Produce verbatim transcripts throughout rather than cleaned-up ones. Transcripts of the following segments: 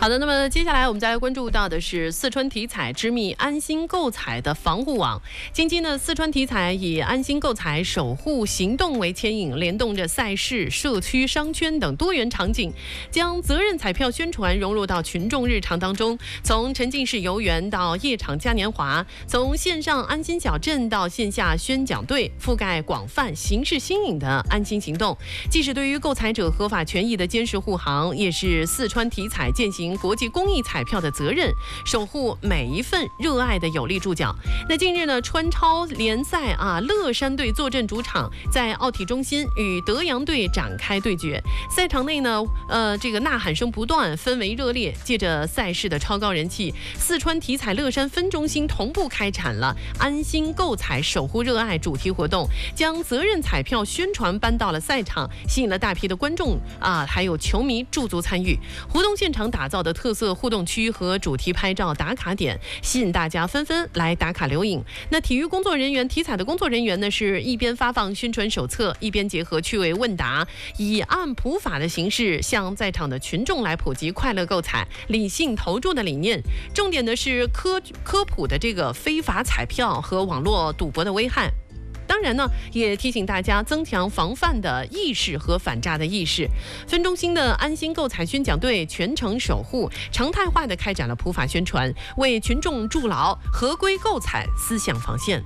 好的，那么接下来我们再来关注到的是四川体彩之密安心购彩的防护网。近期呢，四川体彩以安心购彩守护行动为牵引，联动着赛事、社区、商圈等多元场景，将责任彩票宣传融入到群众日常当中。从沉浸式游园到夜场嘉年华，从线上安心小镇到线下宣讲队，覆盖广泛、形式新颖的安心行动，既是对于购彩者合法权益的坚实护航，也是四川体彩践行国际公益彩票的责任，守护每一份热爱的有力注脚。那近日呢，川超联赛啊，乐山队坐镇主场，在奥体中心与德阳队展开对决。赛场内呢，呃，这个呐喊声不断，氛围热烈。借着赛事的超高人气，四川体彩乐山分中心同步开展了安心购彩守护热爱主题活动，将责任彩票宣传搬到了赛场，吸引了大批的观众啊，还有球迷驻足参与。活动现场打造的特色互动区和主题拍照打卡点，吸引大家纷纷来打卡留影。那体育工作人员、体彩的工作人员呢，是一边发放宣传手册，一边结合趣味问答，以案普法的形式向在场的群众来普及快乐购彩、理性投注的理念。重点的是科科普的这个非法彩票和网络赌博的危害。当然呢，也提醒大家增强防范的意识和反诈的意识。分中心的安心购彩宣讲队全程守护，常态化的开展了普法宣传，为群众筑牢合规购彩思想防线。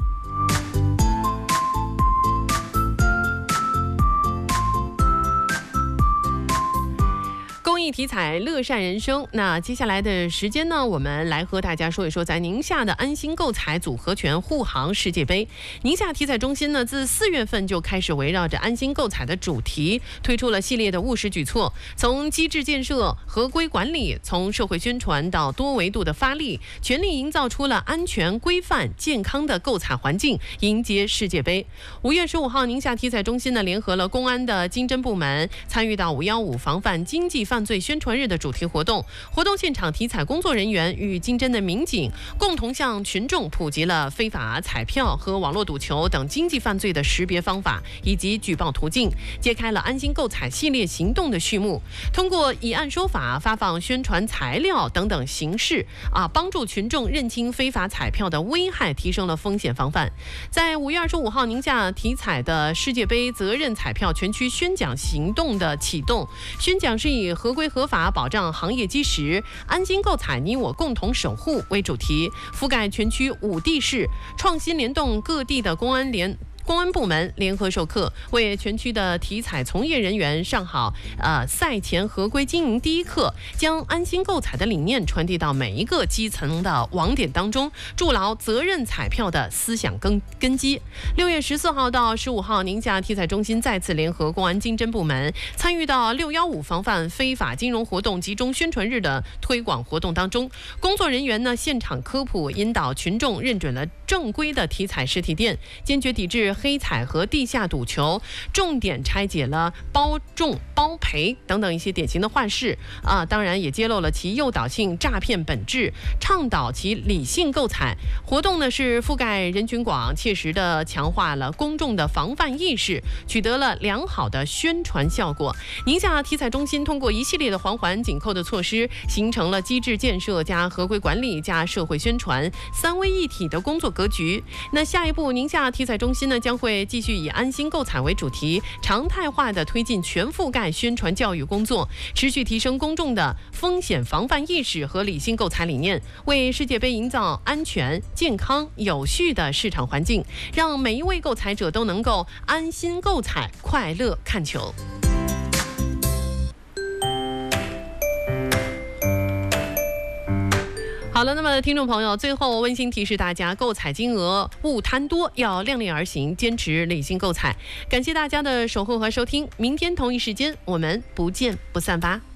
公益体彩，乐善人生。那接下来的时间呢，我们来和大家说一说，在宁夏的安心购彩组合拳护航世界杯。宁夏体彩中心呢，自四月份就开始围绕着安心购彩的主题，推出了系列的务实举措，从机制建设、合规管理，从社会宣传到多维度的发力，全力营造出了安全、规范、健康的购彩环境，迎接世界杯。五月十五号，宁夏体彩中心呢，联合了公安的经侦部门，参与到五幺五防范经济犯罪宣传日的主题活动。活动现场，体彩工作人员与经侦的民警共同向群众普及了非法彩票和网络赌球等经济犯罪的识别方法以及举报途径，揭开了安心购彩系列行动的序幕。通过以案说法、发放宣传材料等等形式啊，帮助群众认清非法彩票的危害，提升了风险防范。在五月二十五号，宁夏体彩的世界杯责任彩票全区宣讲行动的启动，宣讲是以合规合法保障行业基石，安心购彩你我共同守护为主题，覆盖全区五地市，创新联动各地的公安联公安部门联合授课，为全区的体彩从业人员上好呃赛前合规经营第一课，将安心购彩的理念传递到每一个基层的网点当中，筑牢责任彩票的思想根根基。六月十四号到十五号，宁夏体彩中心再次联合公安经侦部门，参与到六幺五防范非法金融活动集中宣传日的推广活动当中。工作人员呢，现场科普引导群众认准了正规的体彩实体店，坚决抵制黑彩和地下赌球，重点拆解了包中包赔等等一些典型的坏事啊，当然也揭露了其诱导性诈骗本质，倡导其理性购彩。活动呢是覆盖人群广，切实的强化了公众的防范意识，取得了良好的宣传效果。宁夏体彩中心通过一系列的环环紧扣的措施，形成了机制建设加合规管理加社会宣传三位一体的工作格局。那下一步，宁夏体彩中心呢将会继续以安心购彩为主题，常态化的推进全覆盖宣传教育工作，持续提升公众的风险防范意识和理性购彩理念，为世界杯营造安全、健康、有序的市场环境，让每一位购彩者都能够安心购彩，快乐看球。好了，那么听众朋友，最后温馨提示大家，购彩金额勿贪多，要量力而行，坚持理性购彩。感谢大家的守候和收听，明天同一时间我们不见不散吧。